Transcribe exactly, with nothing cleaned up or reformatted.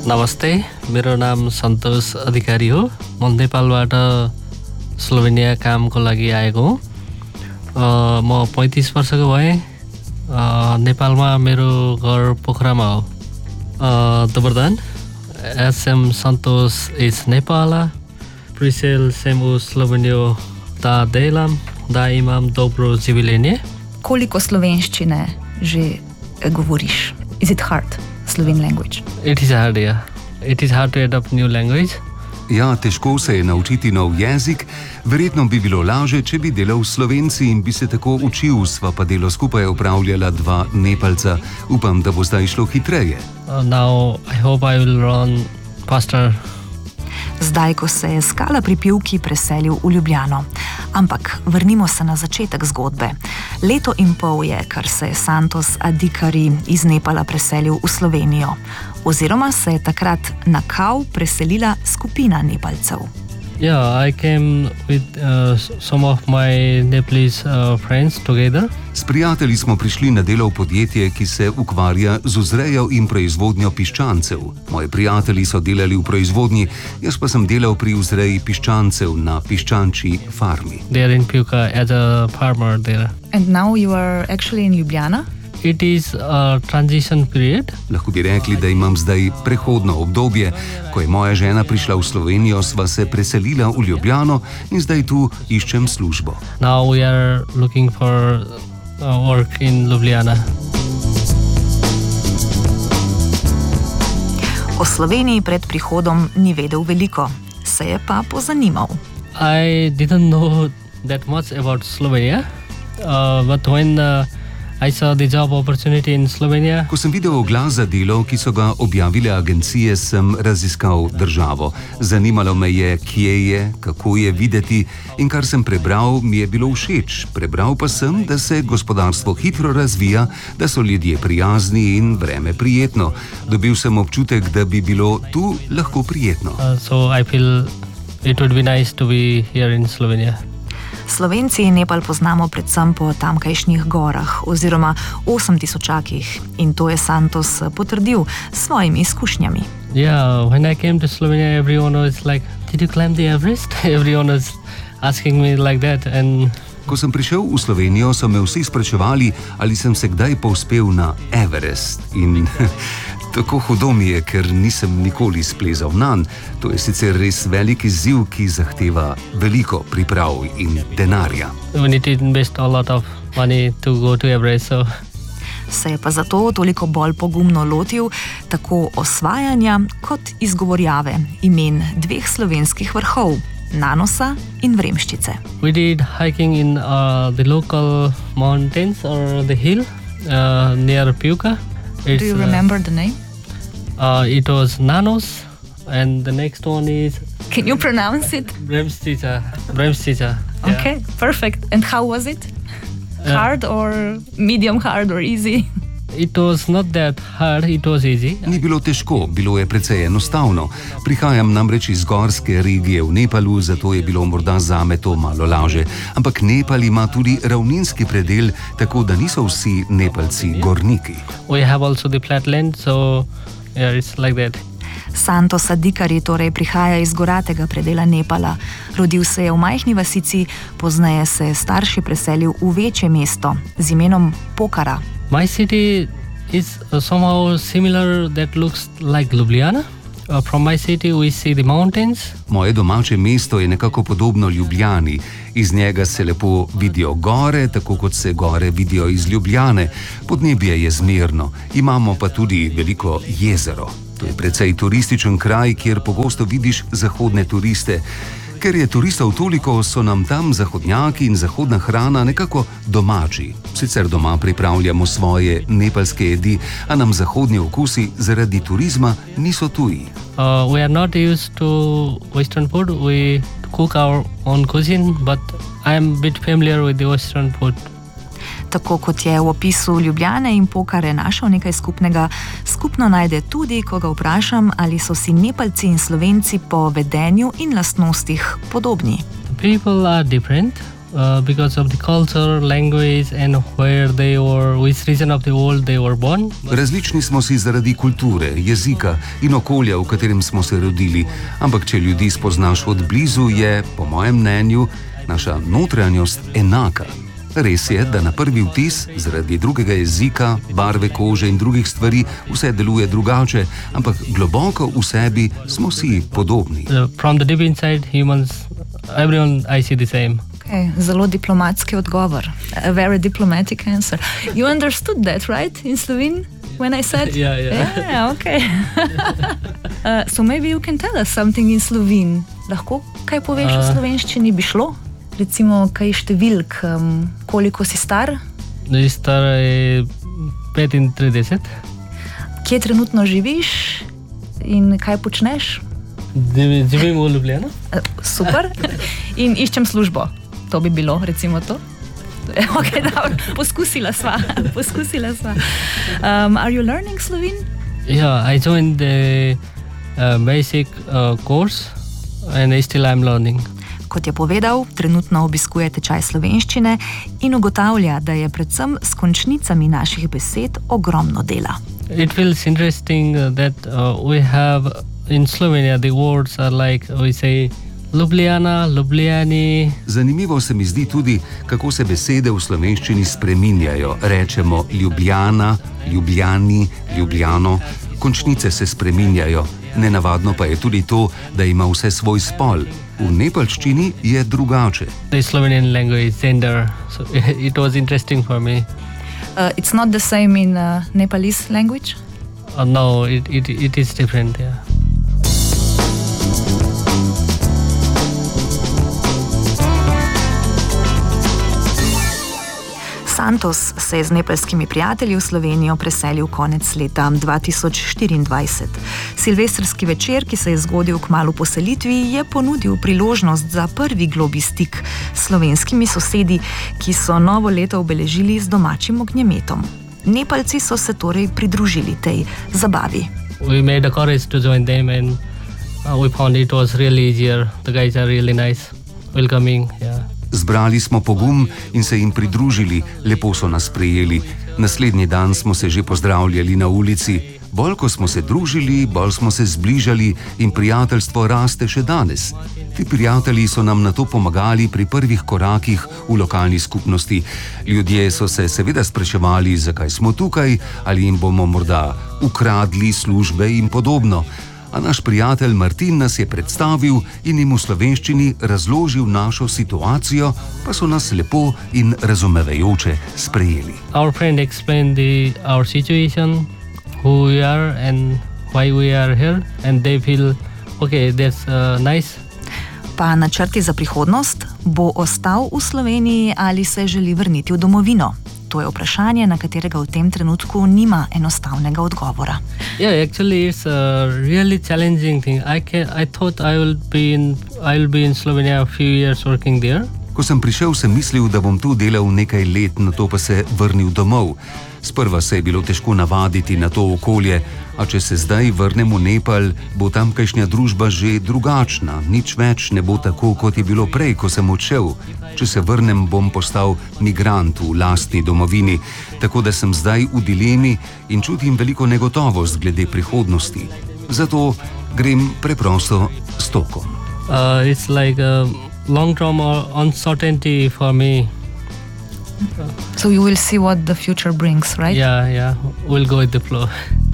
नमस्ते, मेरो नाम सन्तोष अधिकारी हो। म नेपालबाट स्लोभेनिया कामको लागि आएको हुँ। म पैँतिस वर्षको भएँ। नेपालमा मेरो घर पोखरामा हो। Dobrodan, jestem Santos iz Nepala. Prišel sem v Slovenijo, da delam, da imam dobro življenje. Koliko slovenščine že govoriš? Is it hard, Slovene language? It is hard, yeah. It is hard to adopt new language. Ja, težko se je naučiti nov jezik. Verjetno bi bilo laže, če bi delal s Slovenci in bi se tako učil, sva pa delo skupaj opravljala dva Nepalca. Upam, da bo zdaj šlo hitreje. Uh, now I hope I will run faster. Zdaj, ko se je Skala pri Pivki preselil v Ljubljano. Ampak vrnimo se na začetek zgodbe. Leto in pol je, kar se je Santos Adhikari iz Nepala preselil v Slovenijo. Oziroma se je takrat na Kau preselila skupina Nepalcev. Yeah, I came with uh, some of my Nepalese uh, friends together. S prijatelji smo prišli na delo v podjetje, ki se ukvarja z vzrejo in proizvodnjo piščancev. Moji prijatelji so delali v proizvodnji, jaz pa sem delal pri vzreji piščancev na piščančji farmi. They are in Pivka as a farmer there. And now you are actually in Ljubljana? It is a transition period. Lahko bi rekli, da imam zdaj prehodno obdobje. Ko je moja žena prišla v Slovenijo, sva se preselila v Ljubljano in zdaj tu iščem službo. Now we are looking for uh, work in Ljubljana. O Sloveniji pred prihodom ni vedel veliko, se je pa pozanimal. I didn't know that much about Slovenia, uh, but when uh, I saw the job opportunity in Slovenia. Ko sem videl oglas za delo, ki so ga objavile agencije, sem raziskal državo. Zanimalo me je, kje je, kako je videti in kar sem prebral, mi je bilo všeč. Prebral pa sem, da se gospodarstvo hitro razvija, da so ljudje prijazni in vreme prijetno. Dobil sem občutek, da bi bilo tu lahko prijetno. Uh, so I feel it would be nice to be here in Slovenia. Slovenci Nepal poznamo predvsem po tamkajšnjih gorah oziroma osemtisočakih in to je Santos potrdil s svojimi izkušnjami. Yeah, when I came to Slovenia, everyone was like, "Did you climb the Everest?" Everyone was asking me like that. And ko sem prišel v Slovenijo, so me vsi spraševali, ali sem se kdaj povzpel na Everest. In tako hudo mi je, ker nisem nikoli splezal nanj. To je sicer res velik izziv, ki zahteva veliko priprav in denarja. we need to invest a lot of money to go to Everest. So Se je pa zato toliko bolj pogumno lotil tako osvajanja kot izgovorjave imen dveh slovenskih vrhov, Nanosa in Vremščice. we did hiking in uh, the local mountains or the hill uh, near Pivka. It's, Do you remember the name? Uh, uh, it was Nanos, and the next one is Can you pronounce it? Vremščica. Vremščica. Yeah. Okay, perfect. And how was it? Hard or medium hard or easy? It was not that hard, it was easy. Ni bilo težko, bilo je precej enostavno. Prihajam namreč iz gorske regije v Nepalu, zato je bilo morda zame to malo laže. Ampak Nepal ima tudi ravninski predel, tako da niso vsi Nepalci gorniki. We have also the flatland, so yeah, it's like that. Santos Adhikari torej prihaja iz goratega predela Nepala. Rodil se je v majhni vasici, pozneje se je starši preselil v večje mesto z imenom Pokhara. My city is uh, somehow similar, that looks like Ljubljana. Uh, from my city we see the mountains. Moje domače mesto je nekako podobno Ljubljani. Iz njega se lepo vidijo gore, tako kot se gore vidijo iz Ljubljane. Podnebje je zmerno, imamo pa tudi veliko jezero. To je precej turističen kraj, kjer pogosto vidiš zahodne turiste. Ker je turistov toliko, so nam tam zahodnjaki in zahodna hrana nekako domači. Sicer doma pripravljamo svoje nepalske jedi, a nam zahodni okusi zaradi turizma niso tuji. Uh, we are not used to Western food. We cook our own cuisine, but I am a bit familiar with the Western food. Tako kot je v opisu Ljubljane in Pokhare našel nekaj skupnega, skupno najde tudi, ko ga vprašam, ali so si Nepalci in Slovenci po vedenju in lastnostih podobni. People are different. uh, because of the culture, language, and where they were, which region of the world they were born. Različni smo si zaradi kulture, jezika in okolja, v katerem smo se rodili, ampak če ljudi spoznaš od blizu, je, po mojem mnenju, naša notranjost enaka. Res je, da na prvi vtis, zaradi drugega jezika, barve kože in drugih stvari, vse deluje drugače, ampak globoko v sebi smo si podobni. Uh, from the deep inside, humans, everyone I see the same. Okay, zelo diplomatski odgovor. A very diplomatic answer. You understood that, right, in Slovene, when I said? Yeah, yeah. Yeah, okay. uh, so maybe you can tell us something in Slovene. Lahko kaj poveš uh, v slovenščini bi šlo? Recimo, kaj številk, um, koliko si star? Star je petintrideset. Kje trenutno živiš in kaj počneš? Živim v Ljubljani. Uh, super. In iščem službo. To bi bilo, recimo to. Okay, dobro. Poskusila sva. Poskusila sva. Um, are you learning Slovene? Yeah, I joined the uh, basic uh, course and still I'm learning. Kot je povedal, trenutno obiskuje tečaj slovenščine in ugotavlja, da je predvsem s končnicami naših besed ogromno dela. It feels interesting that uh, we have in Slovenia the words are like we say Ljubljana, Ljubljani. Zanimivo se mi zdi tudi, kako se besede v slovenščini spreminjajo. Rečemo Ljubljana, Ljubljani, Ljubljano. Končnice se spreminjajo. Nenavadno pa je tudi to, da ima vse svoj spol. V nepalščini je drugače. The Slovenian language gender, so it was interesting for me. Uh, it's not the same in uh, Nepalese language? Uh, no, it, it, it is different, yeah. Santos se je z nepalskimi prijatelji v Slovenijo preselil konec leta dva tisoč štiriindvajset. Silvestrski večer, ki se je zgodil kmalu po selitvi, je ponudil priložnost za prvi globi stik s slovenskimi sosedi, ki so novo leto obeležili z domačim ognjemetom. Nepalci so se torej pridružili tej zabavi. We made the courage to join them and uh, we found it was really easier. The guys are really nice, welcoming, yeah. Zbrali smo pogum in se jim pridružili, lepo so nas sprejeli. Naslednji dan smo se že pozdravljali na ulici. Bolj ko smo se družili, bolj smo se zbližali in prijateljstvo raste še danes. Ti prijatelji so nam nato pomagali pri prvih korakih v lokalni skupnosti. Ljudje so se seveda spraševali, zakaj smo tukaj, ali jim bomo morda ukradli službe in podobno. A naš prijatelj Martin nas je predstavil in jim v slovenščini razložil našo situacijo, pa so nas lepo in razumevajoče sprejeli. Our friend explained the, our situation, who we are and why we are here, and they feel, okay, that's uh, nice. Pa načrti za prihodnost? Bo ostal v Sloveniji ali se želi vrniti v domovino? To je vprašanje, na katerega v tem trenutku nima enostavnega odgovora. Yeah, actually it's a really challenging thing. I can, I thought I will be in, I will be in Slovenia a few years working there. Ko sem prišel, sem mislil, da bom tu delal nekaj let, nato pa se vrnil domov. Sprva se je bilo težko navaditi na to okolje, a če se zdaj vrnem v Nepal, bo tamkajšnja družba že drugačna, nič več ne bo tako, kot je bilo prej, ko sem odšel. Če se vrnem, bom postal migrant v lastni domovini, tako da sem zdaj v dilemi in čutim veliko negotovost glede prihodnosti. Zato grem preprosto s tokom. Uh, it's like a long-term uncertainty for me. So you will see what the future brings, right? Yeah, yeah, we'll go with the flow.